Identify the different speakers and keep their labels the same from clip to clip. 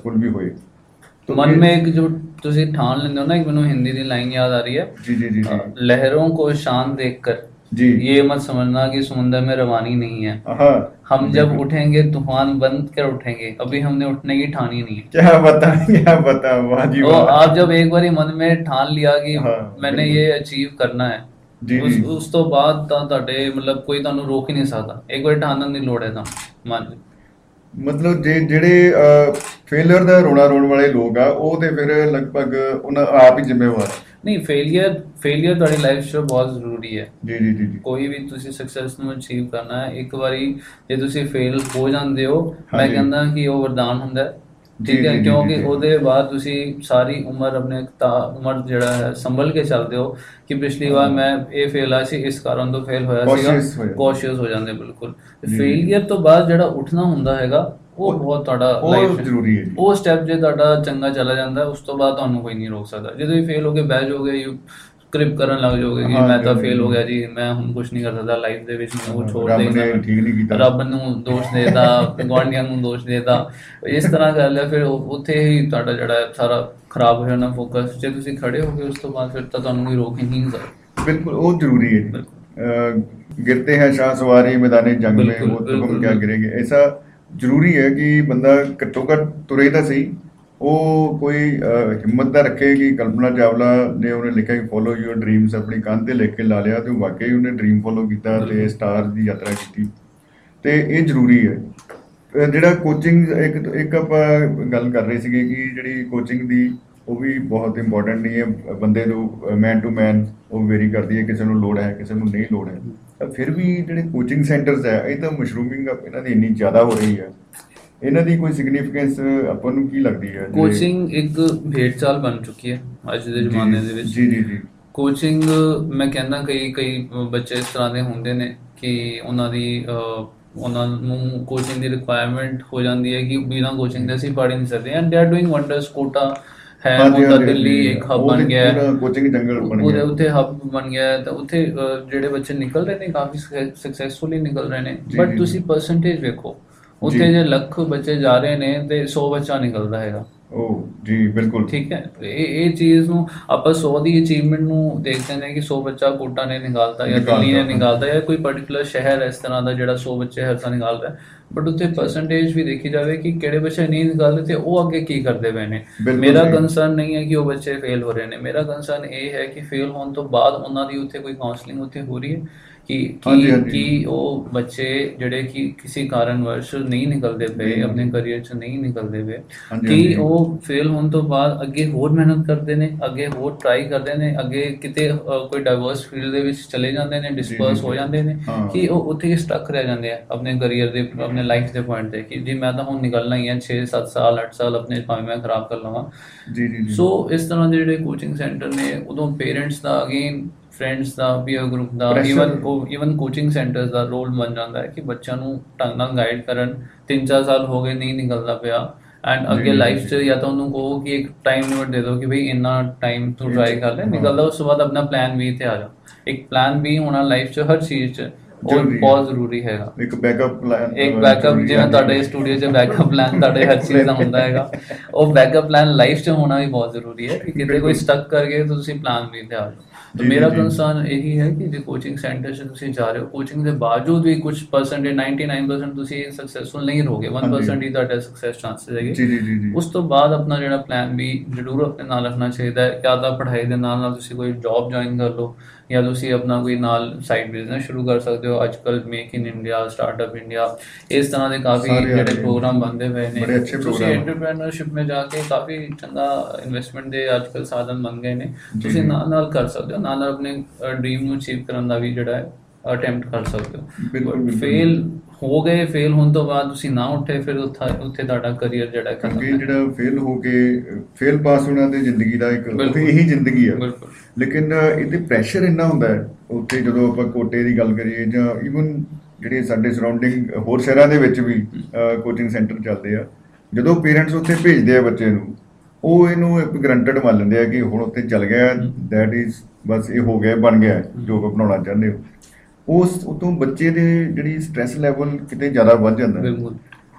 Speaker 1: Successful ਵੀ ਹੋਏ।
Speaker 2: मन में एक जो तुसी ठान लेंदे हो ना, एक मैनू हिंदी दी लाइन याद आ रही है,
Speaker 1: जी जी जी जी
Speaker 2: लहरों को शान देखकर
Speaker 1: जी
Speaker 2: ये मत समझना कि समुंदर में रवानी नहीं है।
Speaker 1: हाँ
Speaker 2: हम जब
Speaker 1: बिल्कुल।
Speaker 2: उठेंगे तूफान बंद कर उठेंगे, अभी हमने उठने की ठानी नहीं है।
Speaker 1: क्या बता, वाह जी
Speaker 2: तो
Speaker 1: वाह।
Speaker 2: आप जब एक बार मन में ठान लिया कि
Speaker 1: हाँ
Speaker 2: मैंने
Speaker 1: बिल्कुल।
Speaker 2: ये अचीव करना है,
Speaker 1: जी जी
Speaker 2: ਉਸ ਤੋਂ ਬਾਅਦ ਤਾਂ ਤੁਹਾਡੇ ਮਤਲਬ ਕੋਈ ਤੁਹਾਨੂੰ ਰੋਕ ਹੀ ਨਹੀਂ ਸਕਦਾ। ਇੱਕ ਵਾਰ ਠਾਣਨ ਦੀ ਲੋੜ ਹੈ ਤਾਂ ਮਨ 'ਚ।
Speaker 1: ਮਤਲਬ ਜਿਹੜੇ ਫੇਲਿਅਰ ਦਾ ਰੋਣਾ ਰੋਣ ਵਾਲੇ ਲੋਕ ਆ, ਉਹ ਤੇ ਫਿਰ ਲਗਭਗ ਉਹਨਾਂ ਆਪ ਹੀ ਜ਼ਿੰਮੇਵਾਰ ਆ।
Speaker 2: ਨਹੀਂ, ਫੇਲੀਅਰ ਤੁਹਾਡੀ ਲਾਈਫ 'ਚ ਬਹੁਤ ਜ਼ਰੂਰੀ ਹੈ।
Speaker 1: ਜੀ ਜੀ ਜੀ ਜੀ
Speaker 2: ਕੋਈ ਵੀ ਤੁਸੀਂ ਸਕਸੈਸ ਨੂੰ ਅਚੀਵ ਕਰਨਾ ਹੈ, ਇੱਕ ਵਾਰੀ ਜੇ ਤੁਸੀਂ ਫੇਲ ਹੋ ਜਾਂਦੇ ਹੋ, ਮੈਂ
Speaker 1: ਹਾਂਜੀ।
Speaker 2: ਕਹਿੰਦਾ ਕਿ ਉਹ ਵਰਦਾਨ ਹੁੰਦਾ ਹੈ।
Speaker 1: ਜੀ,
Speaker 2: ਠੀਕ ਹੈ,
Speaker 1: ਜੀ, ਜੀ,
Speaker 2: ਕਿਉਂਕਿ
Speaker 1: ਜੀ।
Speaker 2: ਉਹਦੇ ਬਾਅਦ ਤੁਸੀਂ ਸਾਰੀ ਉਮਰ ਆਪਣੇ ਉਮਰ ਜਿਹੜਾ ਹੈ ਸੰਭਲ ਕੇ ਚੱਲਦੇ ਹੋ ਕਿ ਪਿਛਲੀ ਵਾਰ ਮੈਂ ਇਹ ਫੇਲ ਆਇਆ ਸੀ, ਇਸ ਕਾਰਨ ਤੋਂ ਫੇਲ ਹੋਇਆ ਸੀਗਾ,
Speaker 1: Cautious ਹੋ ਜਾਂਦੇ।
Speaker 2: ਕੌਸ਼ੀਅਸ ਹੋ ਜਾਂਦੇ ਬਿਲਕੁਲ।
Speaker 1: ਜੀ।
Speaker 2: ਫੇਲੀਅਰ ਤੋਂ ਬਾਅਦ ਜਿਹੜਾ ਉੱਠਣਾ ਹੁੰਦਾ ਹੈਗਾ, ਉਹ ਬਹੁਤ ਤੁਹਾਡਾ
Speaker 1: ਉਹ
Speaker 2: ਲਾਈਫ
Speaker 1: ਜ਼ਰੂਰੀ ਹੈ ਜੀ।
Speaker 2: ਉਹ ਸਟੈਪ ਜੇ ਤੁਹਾਡਾ ਚੰਗਾ ਚਲਾ ਜਾਂਦਾ, ਉਸ ਤੋਂ ਬਾਅਦ ਤੁਹਾਨੂੰ ਕੋਈ ਨਹੀਂ ਰੋਕ ਸਕਦਾ। ਜੇ ਤੁਸੀਂ ਫੇਲ ਹੋ ਕੇ ਬਹਿ ਜਾਓਗੇ, ਕ੍ਰਿਪ ਕਰਨ ਲੱਗ ਜਾਓਗੇ ਕਿ
Speaker 1: ਹਾਂ,
Speaker 2: ਮੈਂ ਤਾਂ
Speaker 1: ਜੀ,
Speaker 2: ਫੇਲ
Speaker 1: ਜੀ।
Speaker 2: ਹੋ ਗਿਆ ਜੀ, ਮੈਂ ਹੁਣ ਕੁਝ ਨਹੀਂ ਕਰ ਸਕਦਾ ਲਾਈਫ ਦੇ ਵਿੱਚ, ਮੈਨੂੰ ਛੋੜ
Speaker 1: ਰੱਬ
Speaker 2: ਦੇਣਾ,
Speaker 1: ਨੇ ਠੀਕ ਨਹੀਂ ਕੀਤਾ।
Speaker 2: ਰੱਬ ਨੂੰ ਦੋਸ਼ ਦੇਤਾ, ਗੁਆਂਢੀਆਂ ਨੂੰ ਦੋਸ਼ ਦੇਤਾ, ਇਸ ਤਰ੍ਹਾਂ ਕਰ ਲਿਆ, ਫਿਰ ਉੱਥੇ ਹੀ ਤੁਹਾਡਾ ਜਿਹੜਾ ਹੈ ਸਾਰਾ ਖਰਾਬ ਹੋ ਜਾਣਾ ਫੋਕਸ। ਜੇ ਤੁਸੀਂ ਖੜੇ ਹੋ ਗਏ ਉਸ ਤੋਂ ਬਾਅਦ, ਫਿਰ ਤਾਂ ਤੁਹਾਨੂੰ ਕੋਈ ਰੋਕ ਹੀ ਨਹੀਂ ਸਕਦਾ।
Speaker 1: ਬਿਲकुल वो जरूरी है जी। गिरते हैं शाह सवारी मैदान जंग में,
Speaker 2: बिल्कुल,
Speaker 1: वो तो
Speaker 2: बिल्कुल,
Speaker 1: हम क्या
Speaker 2: बिल्कुल।
Speaker 1: गिरेंगे। ऐसा जरूरी है कि बंदा घट्टो घट तुरे तो सही, वो कोई हिम्मत ना रखे कि कल्पना चावला ने उन्हें लिखा कि फॉलो योर ड्रीम्स अपनी कंध ते लिख के ला लिया, तो वाकई उन्हें ड्रीम फॉलो किया ते
Speaker 2: बिल्कुल।
Speaker 1: स्टार की यात्रा की। ਤੇ ਇਹ ਜ਼ਰੂਰੀ ਹੈ। ਜਿਹੜਾ ਕੋਚਿੰਗ ਇੱਕ ਆਪਾਂ ਗੱਲ ਕਰ ਰਹੇ ਸੀਗੇ ਕਿ ਜਿਹੜੀ ਕੋਚਿੰਗ ਦੀ ਉਹ ਵੀ ਬਹੁਤ ਇੰਪੋਰਟੈਂਟ ਨਹੀਂ ਹੈ। ਬੰਦੇ ਨੂੰ ਮੈਨ ਟੂ ਮੈਨ ਉਹ ਵੇਰੀ ਕਰਦੀ ਹੈ, ਕਿਸੇ ਨੂੰ ਲੋੜ ਹੈ, ਕਿਸੇ ਨੂੰ ਨਹੀਂ ਲੋੜ ਹੈ। ਤਾਂ ਫਿਰ ਵੀ ਜਿਹੜੇ ਕੋਚਿੰਗ ਸੈਂਟਰਸ ਹੈ, ਇਹ ਤਾਂ ਮਸ਼ਰੂਮਿੰਗ ਇਹਨਾਂ ਦੀ ਇੰਨੀ ਜ਼ਿਆਦਾ ਹੋ ਰਹੀ ਹੈ, ਇਹਨਾਂ ਦੀ ਕੋਈ ਸਿਗਨੀਫੀਕੈਂਸ ਆਪਾਂ ਨੂੰ ਕੀ ਲੱਗਦੀ ਹੈ?
Speaker 2: ਕੋਚਿੰਗ ਇੱਕ ਭੇਡ ਚਾਲ ਬਣ ਚੁੱਕੀ ਹੈ ਅੱਜ ਦੇ ਜ਼ਮਾਨੇ ਦੇ ਵਿੱਚ।
Speaker 1: ਜੀ ਜੀ ਜੀ।
Speaker 2: ਕੋਚਿੰਗ ਮੈਂ ਕਹਿੰਦਾ ਕਈ ਬੱਚੇ ਇਸ ਤਰ੍ਹਾਂ ਦੇ ਹੁੰਦੇ ਨੇ ਕਿ ਉਹਨਾਂ ਨੂੰ ਕੋਚਿੰਗ ਦੀ ਰਿਕੁਆਇਰਮੈਂਟ ਹੋ ਜਾਂਦੀ ਹੈ ਕਿ ਬਿਨਾਂ ਕੋਚਿੰਗ ਦੇ ਅਸੀਂ ਪੜ੍ਹ ਹੀ ਨਹੀਂ ਸਕਦੇ। And they are doing wonders. Quota ਹੈ, ਉਹਦਾ ਦਿੱਲੀ ਇੱਕ ਹੱਬ ਬਣ ਗਿਆ ਹੈ,
Speaker 1: ਕੋਚਿੰਗ ਜੰਗਲ ਬਣ
Speaker 2: ਉਹਦੇ
Speaker 1: ਗਿਆ,
Speaker 2: ਉੱਥੇ ਹੱਬ ਬਣ ਗਿਆ ਹੈ। ਤਾਂ ਉੱਥੇ ਜਿਹੜੇ ਬੱਚੇ ਨਿਕਲ ਰਹੇ ਨੇ ਕਾਫੀ ਸਕਸੈਸਫੁਲੀ ਨਿਕਲ ਰਹੇ ਨੇ। ਬਟ ਤੁਸੀਂ ਪਰਸੈਂਟੇਜ ਵੇਖੋ, ਉੱਥੇ ਜੇ ਲੱਖ ਬੱਚੇ ਜਾ ਰਹੇ ਨੇ ਤੇ 100 ਬੱਚਾ ਨਿਕਲਦਾ ਹੈਗਾ।
Speaker 1: ਉਹ ਜੀ ਬਿਲਕੁਲ
Speaker 2: ਠੀਕ ਹੈ। ਇਹ ਚੀਜ਼ ਨੂੰ ਆਪਾਂ 100 ਦੀ ਅਚੀਵਮੈਂਟ ਨੂੰ ਦੇਖਦੇ ਨੇ ਕਿ 100 ਬੱਚਾ ਕੋਟਾ ਨੇ ਨਿਕਾਲਤਾ ਜਾਂ ਦਿੱਲੀ ਨੇ ਨਿਕਾਲਤਾ ਜਾਂ ਕੋਈ ਪਰਟੀਕੂਲਰ ਸ਼ਹਿਰ ਇਸ ਤਰ੍ਹਾਂ ਦਾ ਜਿਹੜਾ 100 ਬੱਚੇ ਹਰ ਸਾਲ ਨਿਕਾਲਦਾ। ਬਟ ਉੱਥੇ ਪਰਸੈਂਟੇਜ ਵੀ ਦੇਖੀ ਜਾਵੇ ਕਿ ਕਿਹੜੇ ਬੱਚੇ ਨਹੀਂ ਨਿਕਾਲਦੇ ਤੇ ਉਹ ਅੱਗੇ ਕੀ ਕਰਦੇ ਪਏ ਨੇ। ਮੇਰਾ ਕੰਸਰਨ ਨਹੀਂ ਹੈ ਕਿ ਉਹ ਬੱਚੇ ਫੇਲ ਹੋ ਰਹੇ ਨੇ, ਮੇਰਾ ਕੰਸਰਨ ਇਹ ਹੈ ਕਿ ਫੇਲ ਹੋਣ ਤੋਂ ਬਾਅਦ ਉਹਨਾਂ ਦੀ ਉੱਥੇ ਕੋਈ ਕਾਉਂਸਲਿੰਗ ਉੱਥੇ ਹੋ ਰਹੀ ਹੈ ਕਿ ਉਹ ਬੱਚੇ ਜਿਹੜੇ ਕਿ ਕਿਸੇ ਕਾਰਨਵਸ਼ ਨਹੀਂ ਨਿਕਲਦੇ ਪਏ, ਆਪਣੇ ਕਰੀਅਰ 'ਚ ਨਹੀਂ ਨਿਕਲਦੇ ਪਏ, ਕਿ ਉਹ ਫੇਲ ਹੋਣ ਤੋਂ ਬਾਅਦ ਅੱਗੇ ਹੋਰ ਮਿਹਨਤ ਕਰਦੇ ਨੇ, ਅੱਗੇ ਹੋਰ ਟਰਾਈ ਕਰਦੇ ਨੇ, ਅੱਗੇ ਕਿਤੇ ਕੋਈ ਡਾਈਵਰਸ ਫੀਲਡ ਦੇ ਵਿੱਚ ਚਲੇ ਜਾਂਦੇ ਨੇ, ਡਿਸਪਰਸ ਹੋ ਜਾਂਦੇ ਨੇ, ਕਿ ਉਹ ਉੱਥੇ ਹੀ ਸਟਕ ਰਹਿ ਜਾਂਦੇ ਆ ਆਪਣੇ ਕਰੀਅਰ ਦੇ, ਆਪਣੇ ਲਾਈਫ ਦੇ ਪੁਆਇੰਟ 'ਤੇ ਕਿ ਜੀ ਮੈਂ ਤਾਂ ਹੁਣ ਨਿਕਲਣਾ ਹੀ ਹੈ 6-7 ਸਾਲ 8 ਸਾਲ ਆਪਣੇ ਭਾਵੇਂ ਮੈਂ ਖਰਾਬ ਕਰ ਲਵਾਂ। ਸੋ ਇਸ ਤਰ੍ਹਾਂ ਦੇ ਜਿਹੜੇ ਕੋਚਿੰਗ ਸੈਂਟਰ ਨੇ, ਉਦੋਂ ਪੇਰੈਂਟਸ ਦਾ, ਅਗੇਨ ਫਰੈਂਡਸ ਦਾ, ਪੀਅਰ ਗਰੁੱਪ ਦਾ, ਈਵਨ ਕੋਚਿੰਗ ਸੈਂਟਰਸ ਦਾ ਰੋਲ ਬਣ ਜਾਂਦਾ ਹੈ ਕਿ ਬੱਚਿਆਂ ਨੂੰ ਢੰਗ ਨਾਲ ਗਾਈਡ ਕਰਨ। 3-4 ਸਾਲ ਹੋ ਗਏ ਨਹੀਂ ਨਿਕਲਦਾ ਪਿਆ, ਐਂਡ ਅੱਗੇ ਲਾਈਫ 'ਚ ਜਾਂ ਤਾਂ ਉਹਨੂੰ ਕਹੋ ਕਿ ਇੱਕ ਟਾਈਮ ਲਿਮਿਟ ਦੇ ਦਿਓ ਕਿ ਬਈ ਇੰਨਾ ਟਾਈਮ ਤੂੰ ਟਰਾਈ ਕਰ ਲੈ, ਨਿਕਲਦਾ ਉਸ ਤੋਂ ਬਾਅਦ ਆਪਣਾ ਪਲਾਨ B ਤੇ ਆ ਜਾ। ਇੱਕ ਪਲਾਨ B ਹੋਣਾ ਲਾਈਫ 'ਚ ਹਰ ਚੀਜ਼ 'ਚ ਉਹ ਬਹੁਤ ਜ਼ਰੂਰੀ ਹੈਗਾ।
Speaker 1: ਇੱਕ ਬੈਕਅਪ ਪਲਾਨ,
Speaker 2: ਇੱਕ ਬੈਕਅਪ, ਜਿਵੇਂ ਤੁਹਾਡੇ ਸਟੂਡੀਓ 'ਚ ਬੈਕਅਪ ਪਲਾਨ ਤੁਹਾਡੇ ਹਰ ਚੀਜ਼ ਦਾ ਹੁੰਦਾ ਹੈਗਾ, ਉਹ ਬੈਕਅਪ ਪਲਾਨ ਲਾਈਫ 'ਚ ਹੋਣਾ ਵੀ ਬਹੁਤ ਜ਼ਰੂਰੀ ਹੈ ਕਿ ਕਿਤੇ ਕੋਈ ਸਟਕ ਕਰ ਗਏ ਤਾਂ ਤੁਸੀਂ ਪਲਾਨ B ਤੇ ਆ ਜਾਓ। तो मेरा कंसर्न यही है कि जो कोचिंग सेंटर से तुम जा रहे हो, कोचिंग के बावजूद भी कुछ परसेंटेज 99% तुम सक्सेसफुल नहीं रहोगे, 1% ही ਤੁਹਾਡਾ सक्सेस चांसेस ਹੈਗੇ। ਉਸ ਤੋਂ ਬਾਅਦ ਆਪਣਾ ਜਿਹੜਾ ਪਲਾਨ B ਜ਼ਰੂਰ ਆਪਣੇ ਨਾਲ ਰੱਖਣਾ ਚਾਹੀਦਾ ਹੈ। ਜਾਂ ਤਾਂ ਪੜ੍ਹਾਈ ਦੇ ਨਾਲ ਨਾਲ ਤੁਸੀਂ ਕੋਈ ਜੌਬ ਜੁਆਇਨ ਕਰ ਲਓ, ਜਾਂ ਤੁਸੀਂ ਆਪਣਾ ਕੋਈ ਨਾਲ ਸਾਈਡ ਬਿਜ਼ਨਸ ਸ਼ੁਰੂ ਕਰ ਸਕਦੇ ਹੋ। ਅੱਜ ਕੱਲ੍ਹ make in India, startup India, ਇਸ ਤਰ੍ਹਾਂ ਦੇ ਕਾਫੀ ਜਿਹੜੇ ਪ੍ਰੋਗਰਾਮ ਬਣਦੇ ਪਏ ਨੇ। ਤੁਸੀਂ ਐਂਟਰਪ੍ਰੈਨਰਸ਼ਿਪ में ਜਾ ਕੇ ਕਾਫੀ ਚੰਗਾ ਇਨਵੈਸਟਮੈਂਟ ਦੇ ਅੱਜ ਕੱਲ੍ਹ ਸਾਧਨ ਬਣ ਗਏ ਨੇ, ਤੁਸੀਂ ਨਾਲ ਨਾਲ ਕਰ ਸਕਦੇ ਹੋ। ਨਾਲ ਆਪਣੇ ਡ੍ਰੀਮ ਨੂੰ ਅਚੀਵ ਕਰਨ ਦਾ ਵੀ ਜਿਹੜਾ ਹੈ ਅਟੈਂਪਟ ਕਰ ਸਕਦੇ ਹੋ। ਫੇਲ ਹੋ ਗਏ, ਫੇਲ ਹੋਣ ਤੋਂ ਬਾਅਦ ਤੁਸੀਂ ਨਾ ਉੱਠੇ, ਫਿਰ ਉੱਥੇ ਤੁਹਾਡਾ ਕਰੀਅਰ ਜਿਹੜਾ
Speaker 1: ਜਿਹੜਾ ਫੇਲ ਹੋ ਕੇ ਫੇਲ ਪਾਸ ਹੋਣਾ ਤੇ ਜ਼ਿੰਦਗੀ ਦਾ ਇੱਕ ਇਹੀ ਜ਼ਿੰਦਗੀ ਆ। ਲੇਕਿਨ ਇਹਦੇ ਪ੍ਰੈਸ਼ਰ ਇੰਨਾ ਹੁੰਦਾ ਹੈ ਉੱਥੇ, ਜਦੋਂ ਆਪਾਂ ਕੋਟੇ ਦੀ ਗੱਲ ਕਰੀਏ ਜਾਂ ਈਵਨ ਜਿਹੜੇ ਸਾਡੇ ਸਰਾਊਂਡਿੰਗ ਹੋਰ ਸ਼ਹਿਰਾਂ ਦੇ ਵਿੱਚ ਵੀ ਕੋਚਿੰਗ ਸੈਂਟਰ ਚੱਲਦੇ ਆ, ਜਦੋਂ ਪੇਰੈਂਟਸ ਉੱਥੇ ਭੇਜਦੇ ਆ ਬੱਚੇ ਨੂੰ, ਉਹ ਇਹਨੂੰ ਇੱਕ ਗਰੰਟਡ ਮੰਨ ਲੈਂਦੇ ਆ ਕਿ ਹੁਣ ਉੱਥੇ ਚੱਲ ਗਿਆ, ਦੈਟ ਇਜ਼ ਬਸ ਇਹ ਹੋ ਗਿਆ, ਬਣ ਗਿਆ ਜੋ ਬਣਾਉਣਾ ਚਾਹੁੰਦੇ ਹੋ। ਉਸ ਉਤੋਂ ਬੱਚੇ ਦੇ ਜਿਹੜੀ ਸਟ੍ਰੈਸ ਲੈਵਲ ਕਿਤੇ ਜ਼ਿਆਦਾ ਵੱਧ ਜਾਂਦਾ।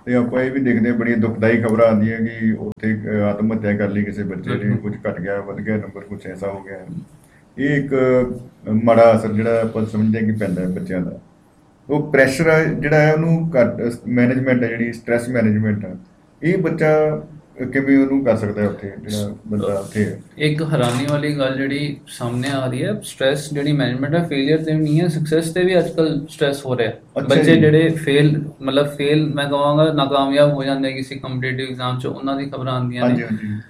Speaker 1: ਤੇ ਆਪਾਂ ਇਹ ਵੀ ਦੇਖਦੇ ਹਾਂ, ਬੜੀਆਂ ਦੁਖਦਾਈ ਖਬਰਾਂ ਆਉਂਦੀਆਂ ਕਿ ਉੱਥੇ ਆਤਮ ਹੱਤਿਆ ਕਰ ਲਈ ਕਿਸੇ ਬੱਚੇ ਨੇ, ਕੁਝ ਘਟ ਗਿਆ, ਵਧ ਗਿਆ ਨੰਬਰ, ਕੁਝ ਐਸਾ ਹੋ ਗਿਆ। ਇਹ ਇੱਕ ਮਾੜਾ ਅਸਰ ਜਿਹੜਾ ਆਪਾਂ ਸਮਝਦੇ ਹਾਂ ਕਿ ਪੈਂਦਾ ਹੈ ਬੱਚਿਆਂ ਦਾ। ਉਹ ਪ੍ਰੈਸ਼ਰ ਜਿਹੜਾ ਹੈ ਉਹਨੂੰ ਘੱਟ, ਮੈਨੇਜਮੈਂਟ ਹੈ ਜਿਹੜੀ ਸਟ੍ਰੈਸ ਮੈਨੇਜਮੈਂਟ ਆ, ਇਹ ਬੱਚਾ ਕਿਵੇਂ ਉਹਨੂੰ ਕਰ ਸਕਦਾ ਉੱਥੇ, ਜਿਹੜਾ ਬੰਦਾ ਉੱਥੇ ਹੈ।
Speaker 2: ਇੱਕ ਹੈਰਾਨੀ ਵਾਲੀ ਗੱਲ ਜਿਹੜੀ ਸਾਹਮਣੇ ਆ ਰਹੀ ਹੈ, ਸਟ੍ਰੈਸ ਜਿਹੜੀ ਮੈਨੇਜਮੈਂਟ ਹੈ ਫੇਲੀਅਰ ਤੇ ਵੀ ਨਹੀਂ ਹੈ, ਸਕਸੈਸ ਤੇ ਵੀ ਅੱਜਕੱਲ ਸਟ੍ਰੈਸ ਹੋ ਰਿਹਾ। ਬੱਚੇ ਜਿਹੜੇ ਫੇਲ ਮੈਂ ਕਹਾਂਗਾ ਨਾਕਾਮਯਾਬ ਹੋ ਜਾਂਦੇ ਕਿਸੇ ਕੰਪੀਟੀਟਿਵ ਐਗਜ਼ਾਮ 'ਚ, ਉਹਨਾਂ ਦੀ ਖਬਰਾਂ ਆਉਂਦੀਆਂ ਨੇ।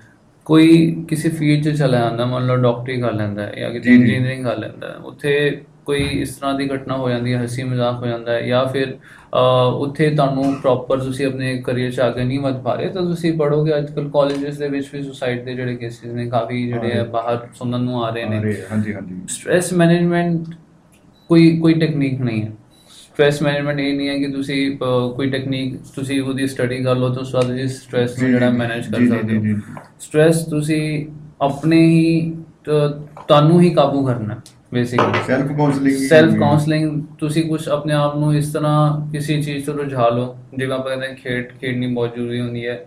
Speaker 2: ਕੋਈ ਕਿਸੇ ਫੀਲਡ 'ਚ ਚਲਾ ਜਾਂਦਾ, ਮੰਨ ਲਓ ਡਾਕਟਰੀ ਕਰ ਲੈਂਦਾ ਜਾਂ ਕਿਤੇ ਇੰਜੀਨੀਅਰਿੰਗ ਕਰ ਲੈਂਦਾ, ਉੱਥੇ ਕੋਈ ਇਸ ਤਰ੍ਹਾਂ ਦੀ ਘਟਨਾ ਹੋ ਜਾਂਦੀ ਹੈ, ਹੱਸੀ ਮਜ਼ਾਕ ਹੋ ਜਾਂਦਾ ਹੈ, ਜਾਂ ਫਿਰ ਉੱਥੇ ਤੁਹਾਨੂੰ ਪ੍ਰੋਪਰ ਤੁਸੀਂ ਆਪਣੇ ਕਰੀਅਰ 'ਚ ਅੱਗੇ ਨਹੀਂ ਵਧ ਪਾ ਰਹੇ, ਤਾਂ ਤੁਸੀਂ ਪੜ੍ਹੋਗੇ। ਅੱਜ ਕੱਲ੍ਹ ਕਾਲਜਿਸ ਦੇ ਵਿੱਚ ਵੀ ਸੁਸਾਈਡ ਦੇ ਜਿਹੜੇ ਕੇਸਿਸ ਨੇ ਕਾਫੀ ਜਿਹੜੇ ਹੈ ਬਾਹਰ ਸੁਣਨ ਨੂੰ ਆ ਰਹੇ ਨੇ। ਸਟ੍ਰੈਸ ਮੈਨੇਜਮੈਂਟ ਕੋਈ ਟੈਕਨੀਕ ਨਹੀਂ ਹੈ। ਸਟ੍ਰੈਸ ਮੈਨੇਜਮੈਂਟ ਇਹ ਨਹੀਂ ਹੈ ਕਿ ਤੁਸੀਂ ਕੋਈ ਟੈਕਨੀਕ ਤੁਸੀਂ ਉਹਦੀ ਸਟੱਡੀ ਕਰ ਲਓ ਤਾਂ ਉਸ ਤੋਂ ਬਾਅਦ ਤੁਸੀਂ ਸਟ੍ਰੈਸ ਨੂੰ ਜਿਹੜਾ ਮੈਨੇਜ ਕਰ ਸਕਦੇ ਹੋ। ਸਟ੍ਰੈਸ ਤੁਸੀਂ ਆਪਣੇ ਹੀ ਤੁਹਾਨੂੰ ਹੀ ਕਾਬੂ ਕਰਨਾ, ਬੇਸਿਕਲੀ ਸੈਲਫ ਕਾਉਂਸਲਿੰਗ। ਤੁਸੀਂ ਕੁਛ ਆਪਣੇ ਆਪ ਨੂੰ ਇਸ ਤਰ੍ਹਾਂ ਕਿਸੇ ਚੀਜ਼ ਤੋਂ ਰੁਝਾ ਲਓ, ਜਿਵੇਂ ਆਪਾਂ ਕਹਿੰਦੇ ਖੇਡਣੀ ਬਹੁਤ ਜ਼ਰੂਰੀ ਹੁੰਦੀ ਹੈ।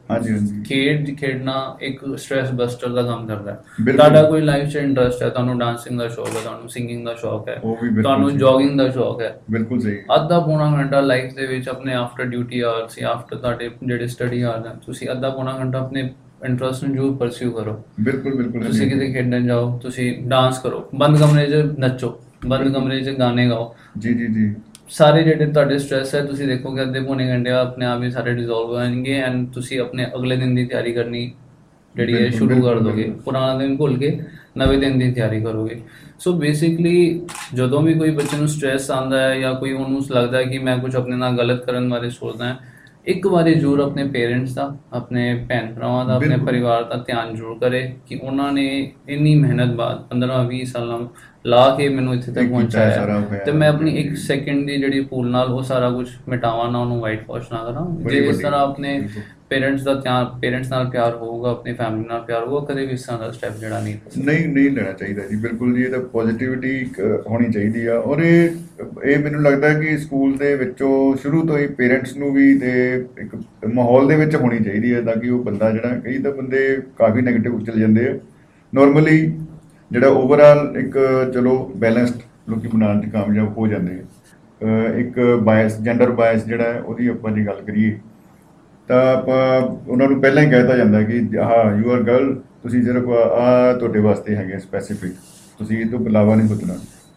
Speaker 2: ਖੇਡਣਾ ਇੱਕ ਸਟ੍ਰੈਸ ਬਸਟਰ ਦਾ ਕੰਮ ਕਰਦਾ ਹੈ। ਤੁਹਾਡਾ ਕੋਈ ਲਾਈਫ 'ਚ ਇੰਟਰਸਟ ਹੈ, ਤੁਹਾਨੂੰ ਡਾਂਸਿੰਗ ਦਾ ਸ਼ੌਕ ਹੈ, ਤੁਹਾਨੂੰ ਸਿੰਗਿੰਗ ਦਾ ਸ਼ੌਕ ਹੈ, ਤੁਹਾਨੂੰ ਜੋਗਿੰਗ ਦਾ ਸ਼ੌਕ ਹੈ, ਬਿਲਕੁਲ ਸਹੀ, ਅੱਧਾ ਪੌਣਾ ਘੰਟਾ ਲਾਈਫ ਦੇ ਵਿੱਚ ਆਪਣੇ ਆਫਟਰ ਡਿਊਟੀ ਆਵਰਸ ਜਾਂ ਆਫਟਰ ਤੁਹਾਡੇ ਜਿਹੜੇ ਸਟੱਡੀ ਆਵਰਸ ਹਨ, ਤੁਸੀਂ ਅੱਧਾ ਪੌਣਾ ਘੰਟਾ ਆਪਣੇ ਇੰਟਰਸਟ ਨੂੰ ਜ਼ਰੂਰ ਪਰਸਿਊ ਕਰੋ। ਬਿਲਕੁਲ ਤੁਸੀਂ ਕਿਤੇ ਖੇਡਣ ਜਾਓ, ਤੁਸੀਂ ਡਾਂਸ ਕਰੋ, ਬੰਦ ਕਮਰੇ 'ਚ ਨੱਚੋ, ਬੰਦ ਕਮਰੇ 'ਚ ਗਾਣੇ ਗਾਓ। ਜੀ ਸਾਰੇ ਜਿਹੜੇ ਤੁਹਾਡੇ ਸਟ੍ਰੈਸ ਹੈ, ਤੁਸੀਂ ਦੇਖੋਗੇ ਅੱਧੇ ਪੌਣੇ ਘੰਟੇ ਆਪਣੇ ਆਪ ਹੀ ਸਾਰੇ ਡਿਜ਼ੋਲਵ ਹੋ ਜਾਣਗੇ ਐਂਡ ਤੁਸੀਂ ਆਪਣੇ ਅਗਲੇ ਦਿਨ ਦੀ ਤਿਆਰੀ ਕਰਨੀ ਜਿਹੜੀ ਹੈ ਸ਼ੁਰੂ ਕਰ ਦੋਗੇ। ਪੁਰਾਣਾ ਦਿਨ ਭੁੱਲ ਕੇ ਨਵੇਂ ਦਿਨ ਦੀ ਤਿਆਰੀ ਕਰੋਗੇ। ਸੋ ਬੇਸਿਕਲੀ ਜਦੋਂ ਵੀ ਕੋਈ ਬੱਚੇ ਨੂੰ ਸਟ੍ਰੈਸ ਆਉਂਦਾ ਹੈ ਜਾਂ ਕੋਈ ਉਹਨੂੰ ਲੱਗਦਾ ਹੈ ਕਿ ਮੈਂ ਕੁਝ ਆਪਣੇ ਨਾਲ ਗਲਤ ਕਰਨ ਬਾਰੇ ਸੋਚਦਾ ਹਾਂ, ਇੱਕ ਵਾਰੀ ਜ਼ਰੂਰ ਆਪਣੇ ਪੇਰੈਂਟਸ ਦਾ, ਆਪਣੇ ਭੈਣ ਭਰਾਵਾਂ ਦਾ, ਆਪਣੇ ਪਰਿਵਾਰ ਦਾ ਧਿਆਨ ਜ਼ਰੂਰ ਕਰੇ ਕਿ ਉਹਨਾਂ ਨੇ ਇੰਨੀ ਮਿਹਨਤ ਬਾਅਦ 15-20 ਸਾਲਾਂ ਲਾ ਕੇ ਮੈਨੂੰ ਇੱਥੇ ਤੱਕ ਪਹੁੰਚਾਇਆ, ਤੇ ਮੈਂ ਆਪਣੀ 1 ਸੈਕਿੰਡ ਦੀ ਜਿਹੜੀ ਭੂਲ ਨਾਲ ਉਹ ਸਾਰਾ ਕੁਝ ਮਿਟਾਵਾਂ ਨਾ, ਉਹਨੂੰ ਵਾਈਟ ਵਾਸ਼ ਨਾ ਕਰਾਂ। ਜੇ ਇਸ ਤਰ੍ਹਾਂ ਆਪਣੇ ਪੇਰੈਂਟਸ ਨਾਲ ਪਿਆਰ ਹੋਊਗਾ, ਆਪਣੀ ਫੈਮਿਲੀ ਨਾਲ ਪਿਆਰ ਹੋਊਗਾ, ਕਦੇ ਵੀ ਇਸ ਤਰ੍ਹਾਂ ਦਾ ਸਟੈਪ ਜਿਹੜਾ ਨਹੀਂ
Speaker 1: ਲੈਣਾ ਚਾਹੀਦਾ ਜੀ। ਬਿਲਕੁਲ ਜੀ, ਇਹ ਤਾਂ ਪੋਜ਼ਿਟਿਵਿਟੀ ਹੋਣੀ ਚਾਹੀਦੀ ਆ। ਔਰ ਇਹ ਮੈਨੂੰ ਲੱਗਦਾ ਕਿ ਸਕੂਲ ਦੇ ਵਿੱਚੋਂ ਸ਼ੁਰੂ ਤੋਂ ਹੀ ਪੇਰੈਂਟਸ ਨੂੰ ਵੀ ਤੇ ਇੱਕ ਮਾਹੌਲ ਦੇ ਵਿੱਚ ਹੋਣੀ ਚਾਹੀਦੀ ਹੈ, ਤਾਂ ਕਿ ਉਹ ਬੰਦਾ ਜਿਹੜਾ, ਕਈ ਤਾਂ ਬੰਦੇ ਕਾਫੀ ਨੈਗੇਟਿਵ ਚਲੇ ਜਾਂਦੇ ਆ, ਨੋਰਮਲੀ ਜਿਹੜਾ ਓਵਰਆਲ ਇੱਕ ਚਲੋ ਬੈਲੈਂਸਡ ਲੋਕੀ ਬਣਾਉਣ 'ਚ ਕਾਮਯਾਬ ਹੋ ਜਾਂਦੇ ਆ। ਇੱਕ ਬਾਇਸ, ਜੈਂਡਰ ਬਾਇਸ ਜਿਹੜਾ ਹੈ, ਉਹਦੀ ਆਪਾਂ ਜੇ ਗੱਲ ਕਰੀਏ ਤਾਂ ਆਪਾਂ ਉਹਨਾਂ ਨੂੰ ਪਹਿਲਾਂ ਹੀ ਕਹਿ ਦਿੱਤਾ ਜਾਂਦਾ ਕਿ ਹਾਂ ਯੂ ਆਰ ਗਰਲ, ਤੁਸੀਂ ਸਿਰਫ ਤੁਹਾਡੇ ਵਾਸਤੇ ਹੈਗੇ ਸਪੈਸੀਫਿਕ, ਤੁਸੀਂ ਇਹ ਤੋਂ ਇਲਾਵਾ ਨਹੀਂ ਪੁੱਛਣਾ।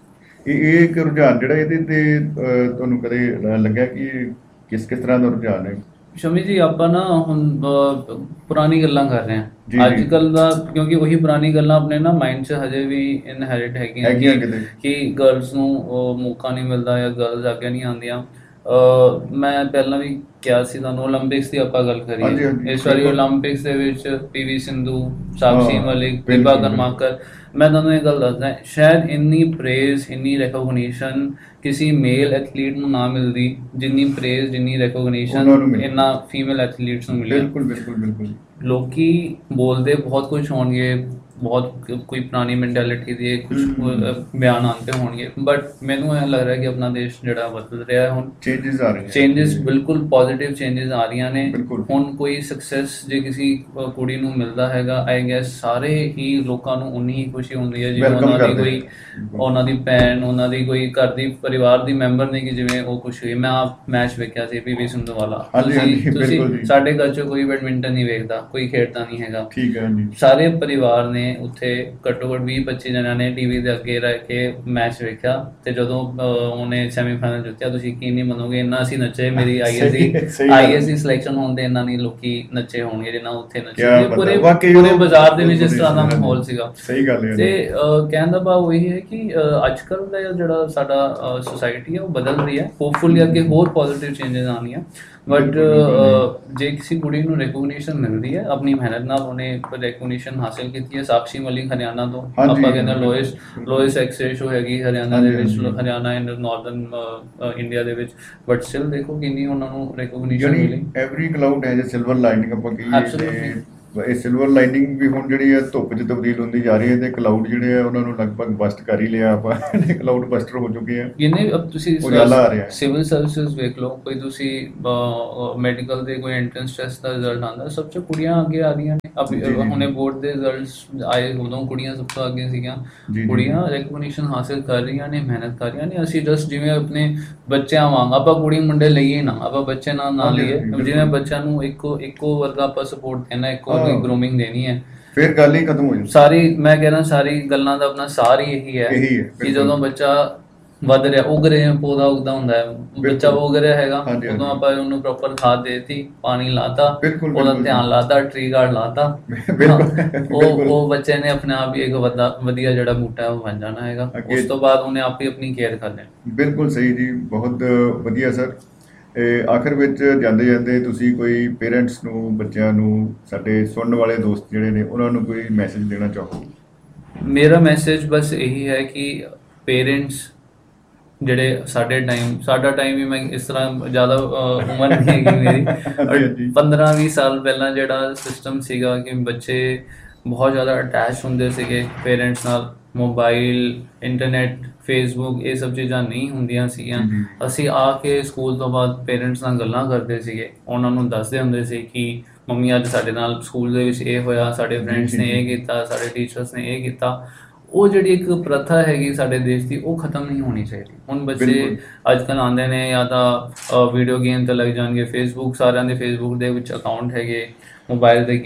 Speaker 1: ਇਹ ਇੱਕ ਰੁਝਾਨ ਜਿਹੜਾ ਇਹਦੇ 'ਤੇ ਤੁਹਾਨੂੰ ਕਦੇ ਲੱਗਿਆ ਕਿ ਕਿਸ ਤਰ੍ਹਾਂ ਦਾ ਰੁਝਾਨ ਹੈ?
Speaker 2: ਸ਼ਮੀ ਜੀ, ਆਪਾਂ ਨਾ ਹੁਣ ਪੁਰਾਣੀ ਗੱਲਾਂ ਕਰ ਰਹੇ ਹਾਂ ਅੱਜ ਕੱਲ੍ਹ ਦਾ, ਕਿਉਂਕਿ ਉਹੀ ਪੁਰਾਣੀ ਗੱਲਾਂ ਆਪਣੇ ਨਾ ਮਾਈਂਡ 'ਚ ਹਜੇ ਵੀ ਇਨਹੈਰਿਟ ਹੈਗੀਆਂ ਕਿ ਗਰਲਸ ਨੂੰ ਮੌਕਾ ਨਹੀਂ ਮਿਲਦਾ ਜਾਂ ਗਰਲਸ ਅੱਗੇ ਨਹੀਂ ਆਉਂਦੀਆਂ। ਮੈਂ ਪਹਿਲਾਂ ਵੀ ਕਿਹਾ ਸੀ ਤੁਹਾਨੂੰ, ਓਲੰਪਿਕਸ ਦੀ ਆਪਾਂ ਗੱਲ ਕਰੀਏ, ਇਸ ਵਾਰੀ ਓਲੰਪਿਕਸ ਦੇ ਵਿੱਚ PV ਸਿੰਧੂ, ਸਾਕਸ਼ੀ ਮਲਿਕ, ਦੀਪਾ ਕਰਮਾਕਰ, ਮੈਂ ਤੁਹਾਨੂੰ ਇਹ ਗੱਲ ਦੱਸਦਾ, ਸ਼ਾਇਦ ਇੰਨੀ ਪ੍ਰੇਜ਼, ਇੰਨੀ ਰੈਕੋਗਨੀਸ਼ਨ ਕਿਸੇ ਮੇਲ ਐਥਲੀਟ ਨੂੰ ਨਾ ਮਿਲਦੀ ਜਿੰਨੀ ਪ੍ਰੇਜ਼, ਜਿੰਨੀ ਰੈਕੋਗਨੀਸ਼ਨ ਇਹਨਾਂ ਫੀਮੇਲ ਐਥਲੀਟਸ ਨੂੰ ਮਿਲੀ। ਬਿਲਕੁਲ ਲੋਕੀ ਬੋਲਦੇ ਬਹੁਤ ਕੁਝ ਹੋਣਗੇ, ਬਹੁਤ ਕੋਈ ਪੁਰਾਣੀ ਮੈਂਟੈਲਿਟੀ ਦੇ ਕੁਝ ਬਿਆਨ ਆਉਂਦੇ ਹੋਣਗੇ, ਬਟ ਮੈਨੂੰ ਇਹ ਲੱਗ ਰਿਹਾ ਕਿ ਆਪਣਾ ਦੇਸ਼ ਜਿਹੜਾ ਬਦਲ ਰਿਹਾ ਹੈ, ਹੁਣ ਚੇਂਜਸ ਆ ਰਹੇ, ਚੇਂਜਸ ਬਿਲਕੁਲ ਪੋਜ਼ਿਟਿਵ ਚੇਂਜਸ ਆ ਰਹੀਆਂ ਨੇ। ਹੁਣ ਕੋਈ ਸਕਸੈਸ ਜੇ ਕਿਸੇ ਕੁੜੀ ਨੂੰ ਮਿਲਦਾ ਹੈਗਾ, ਆਈ ਗੈਸ ਸਾਰੇ ਹੀ ਲੋਕਾਂ ਨੂੰ ਉਨੀ ਹੀ ਖੁਸ਼ੀ ਹੁੰਦੀ ਹੈ ਜਿਵੇਂ ਉਹਨਾਂ ਦੀ ਭੈਣ, ਉਹਨਾਂ ਦੀ ਕੋਈ ਘਰ ਦੀ ਪਰਿਵਾਰ ਦੀ ਮੈਂਬਰ ਨੇ, ਕਿ ਜਿਵੇਂ ਉਹ ਖੁਸ਼ ਹੋਈ। ਮੈਂ ਆਪ ਮੈਚ ਵੇਖਿਆ ਸੀ PV ਸਿੰਧੂ ਵਾਲਾ, ਤੁਸੀਂ ਸਾਡੇ ਘਰ 'ਚ ਕੋਈ ਬੈਡਮਿੰਟਨ ਨਹੀਂ ਵੇਖਦਾ, ਕੋਈ ਖੇਡਦਾ ਨਹੀਂ ਹੈਗਾ, ਸਾਰੇ ਪਰਿਵਾਰ ਨੇ ਉੱਥੇ ਘੱਟੋ ਘੱਟ 20-25 ਜਣਿਆਂ ਨੇ ਟੀਵੀ ਦੇ ਅੱਗੇ ਰਹਿ ਕੇ ਮੈਚ ਵੇਖਿਆ, ਤੇ ਜਦੋਂ ਉਹਨੇ ਸੈਮੀਫਾਈਨਲ ਜਿੱਤਿਆ, ਤੁਸੀਂ ਯਕੀਨ ਨਹੀਂ ਮੰਨੋਗੇ, ਇੰਨਾ ਅਸੀਂ ਨੱਚੇ। ਮੇਰੀ ISC ਸਿਲੈਕਸ਼ਨ ਹੋਣ ਦੇ ਇੰਨਾ ਨਹੀਂ ਲੋਕੀ ਨੱਚੇ ਹੋਣਗੇ ਜਿੰਨਾ ਉੱਥੇ ਨੱਚੇ। ਪੂਰੇ ਬਾਜ਼ਾਰ ਦੇ ਵਿੱਚ ਇਸ ਤਰ੍ਹਾਂ ਦਾ ਮਾਹੌਲ ਸੀਗਾ। ਤੇ ਕਹਿਣ ਦਾ ਭਾਵ ਇਹ ਹੈ ਕਿ ਅੱਜ ਕੱਲ੍ਹ ਦਾ ਜਿਹੜਾ ਸਾਡਾ ਸੋਸਾਇਟੀ ਹੈ ਉਹ ਬਦਲ ਰਹੀ ਹੈ। ਹੋਪਫੁਲੀ ਅੱਗੇ ਹੋਰ ਪੋਜ਼ਿਟਿਵ ਚੇਂਜਸ ਆਉਣੀਆਂ, ਬਟ ਜੇ ਕਿਸੇ ਕੁੜੀ ਨੂੰ ਰੈਕੋਗਨੀਸ਼ਨ ਮਿਲਦੀ ਹੈ ਆਪਣੀ ਮਿਹਨਤ ਨਾਲ, ਉਹਨੇ ਰੈਕੋਗਨੀਸ਼ਨ ਹਾਸਿਲ ਕੀਤੀ ਹੈ। ਸਾਕਸ਼ੀ ਮਲਿਕ ਹਰਿਆਣਾ ਤੋਂ, ਆਪਾਂ ਕਹਿੰਦੇ ਲੋਇਸ ਸੈਕਸ ਰੇਸ਼ੋ ਹੈਗੀ ਹਰਿਆਣਾ ਦੇ ਵਿੱਚ, ਹਰਿਆਣਾ ਐਂਡ ਨਾਰਦਰਨ ਇੰਡੀਆ ਦੇ ਵਿੱਚ, ਬਟ ਸਟਿਲ ਦੇਖੋ ਕਿੰਨੀ ਉਹਨਾਂ ਨੂੰ ਰੈਕੋਗਨੀਸ਼ਨ ਮਿਲੀ। Every cloud has a silver lining ਆਪਾਂ ਕਹੀਏ,
Speaker 1: ਇਹ ਸਿਲਵਰ ਲਾਈਨਿੰਗ ਵੀ ਹੁਣ ਜਿਹੜੀ ਹੈ ਧੁੱਪ 'ਚ ਤਬਦੀਲ ਹੁੰਦੀ ਜਾ ਰਹੀ ਹੈ, ਤੇ ਕਲਾਊਡ ਜਿਹੜੇ ਆ ਉਹਨਾਂ ਨੂੰ ਲਗਭਗ ਬਸਟ ਕਰ ਹੀ ਲਿਆ ਆਪਾਂ, ਕਲਾਊਡ ਬਸਟਰ ਹੋ ਚੁੱਕੇ ਆ।
Speaker 2: ਇਹਨੇ ਅਬ ਤੁਸੀਂ
Speaker 1: ਉਜਾਲਾ ਆ ਰਿਹਾ।
Speaker 2: ਸਿਵਲ ਸਰਵਿਸਿਜ਼ ਵੇਖ ਲਓ, ਕੋਈ ਤੁਸੀਂ ਮੈਡੀਕਲ ਦੇ ਕੋਈ ਐਂਟਰੈਂਸ ਟੈਸਟ ਦਾ ਰਿਜ਼ਲਟ ਆਉਂਦਾ, ਸਭ ਤੋਂ ਕੁੜੀਆਂ ਅੱਗੇ ਆ ਰਹੀਆਂ ਨੇ। ਹੁਣੇ ਬੋਰਡ ਦੇ ਰਿਜ਼ਲਟਸ ਆਏ, ਉਦੋਂ ਕੁੜੀਆਂ ਸਭ ਤੋਂ ਅੱਗੇ ਸੀਗੀਆਂ। ਕੁੜੀਆਂ ਰੈਕਗਨੀਸ਼ਨ ਹਾਸਿਲ ਕਰ ਰਹੀਆਂ ਨੇ, ਮਿਹਨਤ ਕਰ ਰਹੀਆਂ ਨੇ। ਅਸੀਂ ਜਸਟ ਜਿਵੇਂ ਆਪਣੇ ਬੱਚਿਆਂ ਵਾਂਗ ਆਪਾਂ ਕੁੜੀ ਮੁੰਡੇ ਲਈਏ ਨਾ, ਆਪਾਂ ਬੱਚੇ ਨਾਲ ਲਈਏ, ਜਿਵੇਂ ਬੱਚਿਆਂ ਨੂੰ ਇੱਕੋ ਵਰਗਾ ਆਪਾਂ ਸਪੋਰਟ ਦੇਣਾ, ਇੱਕੋ ਵਰਗੀ ਗਰੂਮਿੰਗ ਦੇਣੀ ਹੈ,
Speaker 1: ਫਿਰ ਗੱਲ ਹੀ ਖਤਮ ਹੋ ਜਾਂਦੀ।
Speaker 2: ਸਾਰੀ ਮੈਂ ਕਹਿਣਾ ਸਾਰੀ ਗੱਲਾਂ ਦਾ ਆਪਣਾ ਸਾਰ ਹੀ ਇਹੀ ਹੈ ਕਿ ਜਦੋਂ ਬੱਚਾ ਵੱਧ ਰਿਹਾ, ਉਗ ਰਿਹਾ, ਪੌਦਾ ਉੱਗਦਾ ਹੁੰਦਾ ਹੈ, ਬੱਚਾ ਉਗ ਰਿਹਾ ਹੈਗਾ, ਉਦੋਂ ਆਪਾਂ ਉਹਨੂੰ ਪ੍ਰੋਪਰ ਖਾਦ ਦੇਤੀ, ਪਾਣੀ ਲਾਤਾ, ਉਹਦਾ ਧਿਆਨ ਲਾਤਾ, ਟਰੀ ਗਾਰਡ ਲਾਤਾ, ਉਹ ਬੱਚੇ ਨੇ ਆਪਣੇ ਆਪ ਹੀ ਇੱਕ ਵਧੀਆ ਜਿਹੜਾ ਬੂਟਾ ਉਹ ਬਣ ਜਾਣਾ ਹੈਗਾ। ਉਸ ਤੋਂ ਬਾਅਦ ਉਹਨੇ ਆਪ ਹੀ ਆਪਣੀ ਕੇਅਰ ਕਰਨੀ।
Speaker 1: ਬਿਲਕੁਲ ਸਹੀ ਜੀ, ਬਹੁਤ ਵਧੀਆ ਸਰ। ਆਖਰ ਵਿੱਚ ਜਾਂਦੇ ਜਾਂਦੇ ਤੁਸੀਂ ਕੋਈ ਪੇਰੈਂਟਸ ਨੂੰ, ਬੱਚਿਆਂ ਨੂੰ, ਸਾਡੇ ਸੁਣਨ ਵਾਲੇ ਦੋਸਤ ਜਿਹੜੇ ਨੇ ਉਹਨਾਂ ਨੂੰ ਕੋਈ ਮੈਸੇਜ ਦੇਣਾ ਚਾਹੋ?
Speaker 2: ਮੇਰਾ ਮੈਸੇਜ ਬਸ ਇਹੀ ਹੈ ਕਿ ਪੇਰੈਂਟਸ ਜਿਹੜੇ ਸਾਡਾ ਟਾਈਮ ਵੀ, ਮੈਂ ਇਸ ਤਰ੍ਹਾਂ ਜ਼ਿਆਦਾ ਉਮਰ ਨਹੀਂ ਹੈਗੀ ਮੇਰੀ, 15-20 ਸਾਲ ਪਹਿਲਾਂ ਜਿਹੜਾ ਸਿਸਟਮ ਸੀਗਾ ਕਿ ਬੱਚੇ ਬਹੁਤ ਜ਼ਿਆਦਾ ਅਟੈਚ ਹੁੰਦੇ ਸੀਗੇ ਪੇਰੈਂਟਸ ਨਾਲ। ਮੋਬਾਈਲ, ਇੰਟਰਨੈਟ, ਫੇਸਬੁੱਕ, ਇਹ ਸਭ ਚੀਜ਼ਾਂ ਨਹੀਂ ਹੁੰਦੀਆਂ ਸੀਗੀਆਂ। ਅਸੀਂ ਆ ਕੇ ਸਕੂਲ ਤੋਂ ਬਾਅਦ ਪੇਰੈਂਟਸ ਨਾਲ ਗੱਲਾਂ ਕਰਦੇ ਸੀਗੇ, ਉਹਨਾਂ ਨੂੰ ਦੱਸਦੇ ਹੁੰਦੇ ਸੀ ਕਿ ਮੰਮੀ ਅੱਜ ਸਾਡੇ ਨਾਲ ਸਕੂਲ ਦੇ ਵਿੱਚ ਇਹ ਹੋਇਆ, ਸਾਡੇ ਫਰੈਂਡਸ ਨੇ ਇਹ ਕੀਤਾ, ਸਾਡੇ ਟੀਚਰਸ ਨੇ ਇਹ ਕੀਤਾ। ਉਹ ਜਿਹੜੀ ਇੱਕ ਪ੍ਰਥਾ ਹੈਗੀ ਸਾਡੇ ਦੇਸ਼ ਦੀ, ਉਹ ਖਤਮ ਨਹੀਂ ਹੋਣੀ ਚਾਹੀਦੀ। ਹੁਣ ਬੱਚੇ ਅੱਜ ਕੱਲ੍ਹ ਆਉਂਦੇ ਨੇ, ਜਾਂ ਤਾਂ ਵੀਡੀਓ ਗੇਮ 'ਤੇ ਲੱਗ ਜਾਣਗੇ, ਫੇਸਬੁੱਕ, ਸਾਰਿਆਂ ਦੇ ਫੇਸਬੁੱਕ ਦੇ ਵਿੱਚ ਅਕਾਊਂਟ ਹੈਗੇ, ਮੋਬਾਈਲ ਦੇ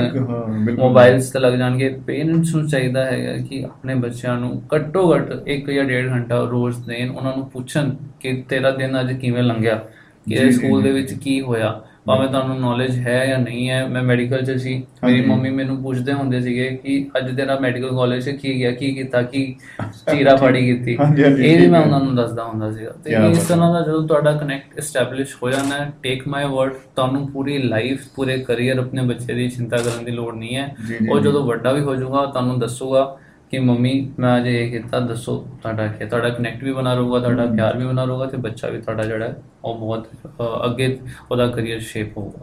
Speaker 2: ਗੇਮਸ ਮੋਬਾਈਲਸ 'ਤੇ ਲੱਗ ਜਾਣਗੇ। ਪੇਰੈਂਟਸ ਨੂੰ ਚਾਹੀਦਾ ਹੈਗਾ ਕਿ ਆਪਣੇ ਬੱਚਿਆਂ ਨੂੰ ਘੱਟੋ ਘੱਟ 1 ਜਾਂ 1.5 ਘੰਟਾ ਰੋਜ਼ ਦੇਣ, ਉਹਨਾਂ ਨੂੰ ਪੁੱਛਣ ਕਿ ਤੇਰਾ ਦਿਨ ਅੱਜ ਕਿਵੇਂ ਲੰਘਿਆ, ਕਿ ਸਕੂਲ ਦੇ ਵਿੱਚ ਕੀ ਹੋਇਆ, ਭਾਵੇਂ ਤੁਹਾਨੂੰ ਨੌਲੇਜ ਹੈ ਜਾਂ ਨਹੀਂ ਹੈ। ਮੈਂ ਮੈਡੀਕਲ 'ਚ ਸੀ, ਮੇਰੀ ਮੰਮੀ ਮੈਨੂੰ ਪੁੱਛਦੇ ਹੁੰਦੇ ਸੀਗੇ ਕਿ ਅੱਜ ਤੇਰਾ ਮੈਡੀਕਲ ਕਾਲਜ 'ਚ ਕੀ ਗਿਆ, ਕੀ ਕੀਤਾ, ਕੀ ਚੀਰਾ ਫਾੜੀ ਕੀਤੀ, ਇਹ ਵੀ ਮੈਂ ਉਹਨਾਂ ਨੂੰ ਦੱਸਦਾ ਹੁੰਦਾ ਸੀਗਾ। ਤੇ ਇਸ ਤਰ੍ਹਾਂ ਦਾ ਜਦੋਂ ਤੁਹਾਡਾ ਕਨੈਕਟ ਐਸਟੈਬਲਿਸ਼ ਹੋ ਜਾਂਦਾ, ਟੇਕ ਮਾਈ ਵਰਡ, ਤੁਹਾਨੂੰ ਪੂਰੀ ਲਾਈਫ, ਪੂਰੇ ਕਰੀਅਰ ਆਪਣੇ ਬੱਚੇ ਦੀ ਚਿੰਤਾ ਕਰਨ ਦੀ ਲੋੜ ਨਹੀਂ ਹੈ। ਉਹ ਜਦੋਂ ਵੱਡਾ ਵੀ ਹੋ ਜਾਊਗਾ ਤੁਹਾਨੂੰ ਦੱਸੂਗਾ ਕਿ ਮੰਮੀ ਮੈਂ ਅੱਜ ਇਹ ਕੀਤਾ, ਦੱਸੋ ਤੁਹਾਡਾ ਕੀ। ਤੁਹਾਡਾ ਕਨੈਕਟ ਵੀ ਬਣਾ ਰਹੂਗਾ, ਤੁਹਾਡਾ ਪਿਆਰ ਵੀ ਬਣਾ ਰਹੂਗਾ, ਤੇ ਬੱਚਾ ਵੀ ਤੁਹਾਡਾ ਜਿਹੜਾ ਉਹ ਬਹੁਤ ਅੱਗੇ ਉਹਦਾ ਕਰੀਅਰ ਸ਼ੇਪ ਹੋਊਗਾ।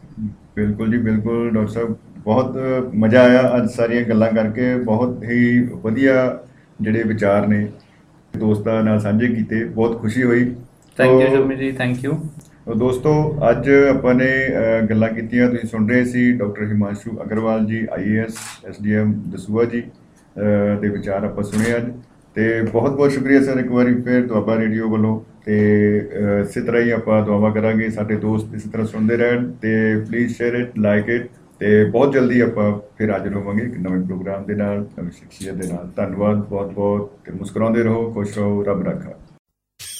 Speaker 1: ਬਿਲਕੁਲ ਜੀ, ਬਿਲਕੁਲ ਡਾਕਟਰ ਸਾਹਿਬ, ਬਹੁਤ ਮਜ਼ਾ ਆਇਆ ਅੱਜ ਸਾਰੀਆਂ ਗੱਲਾਂ ਕਰਕੇ। ਬਹੁਤ ਹੀ ਵਧੀਆ ਜਿਹੜੇ ਵਿਚਾਰ ਨੇ ਦੋਸਤਾਂ ਨਾਲ ਸਾਂਝੇ ਕੀਤੇ, ਬਹੁਤ ਖੁਸ਼ੀ ਹੋਈ।
Speaker 2: ਥੈਂਕ ਯੂ ਜਮੀ ਜੀ, ਥੈਂਕ ਯੂ।
Speaker 1: ਦੋਸਤੋ, ਅੱਜ ਆਪਾਂ ਨੇ ਗੱਲਾਂ ਕੀਤੀਆਂ, ਤੁਸੀਂ ਸੁਣ ਰਹੇ ਸੀ ਡਾਕਟਰ ਹਿਮਾਂਸ਼ੂ ਅਗਰਵਾਲ ਜੀ, IAS SDM ਦਸੂਹਾ ਜੀ ਦੇ ਵਿਚਾਰ ਆਪਾਂ ਸੁਣੇ ਅੱਜ। ਤੇ ਬਹੁਤ ਬਹੁਤ ਸ਼ੁਕਰੀਆ ਸਰ ਇੱਕ ਵਾਰੀ ਫਿਰ ਦੁਆਬਾ ਰੇਡੀਓ ਵੱਲੋਂ। ਤੇ ਇਸੇ ਤਰ੍ਹਾਂ ਹੀ ਆਪਾਂ ਦੁਆਵਾਂ ਕਰਾਂਗੇ ਸਾਡੇ ਦੋਸਤ ਇਸੇ ਤਰ੍ਹਾਂ ਸੁਣਦੇ ਰਹਿਣ, ਤੇ please share it, like it. ਤੇ ਬਹੁਤ ਜਲਦੀ ਆਪਾਂ ਫਿਰ ਹਾਜ਼ਰ ਹੋਵਾਂਗੇ ਇੱਕ ਨਵੇਂ ਪ੍ਰੋਗਰਾਮ ਦੇ ਨਾਲ, ਨਵੀਂ ਸ਼ਖਸੀਅਤ ਦੇ ਨਾਲ। ਧੰਨਵਾਦ ਬਹੁਤ ਬਹੁਤ, ਤੇ ਮੁਸਕਰਾਉਂਦੇ ਰਹੋ, ਖੁਸ਼ ਰਹੋ, ਰੱਬ ਰਾਖਾ।